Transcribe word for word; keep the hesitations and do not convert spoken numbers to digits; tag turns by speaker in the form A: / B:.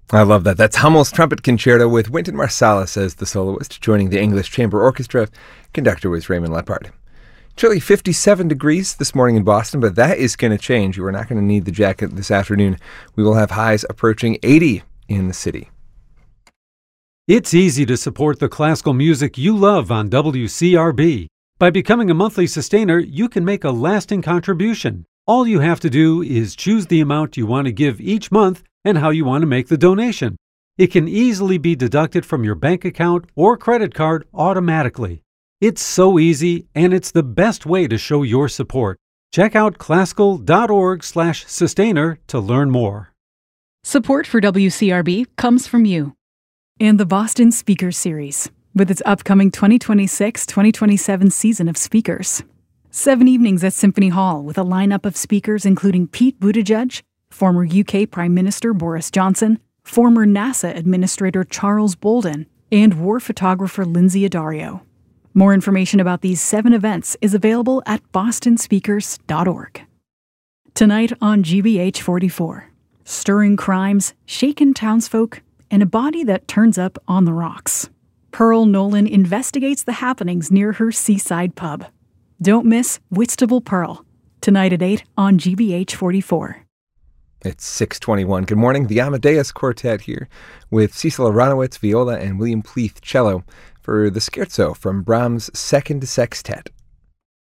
A: I love that. That's Hummel's Trumpet Concerto with Wynton Marsalis as the soloist, joining the English Chamber Orchestra. Conductor was Raymond Lepard. Chilly fifty-seven degrees this morning in Boston, but that is going to change. You are not going to need the jacket this afternoon. We will have highs approaching eighty in the city.
B: It's easy to support the classical music you love on W C R B. By becoming a monthly sustainer, you can make a lasting contribution. All you have to do is choose the amount you want to give each month and how you want to make the donation. It can easily be deducted from your bank account or credit card automatically. It's so easy, and it's the best way to show your support. Check out classical.org slash sustainer to learn more.
C: Support for W C R B comes from you and the Boston Speakers Series, with its upcoming twenty twenty-six twenty twenty-seven season of speakers. Seven evenings at Symphony Hall with a lineup of speakers including Pete Buttigieg, former U K Prime Minister Boris Johnson, former NASA Administrator Charles Bolden, and war photographer Lindsay Addario. More information about these seven events is available at boston speakers dot org. Tonight on G B H forty-four, stirring crimes, shaken townsfolk, and a body that turns up on the rocks. Pearl Nolan investigates the happenings near her seaside pub. Don't miss Whitstable Pearl, tonight at eight on G B H forty-four.
A: It's six twenty-one. Good morning. The Amadeus Quartet here with Cecil Aronowitz, viola, and William Pleath, cello, for the Scherzo from Brahms' Second Sextet.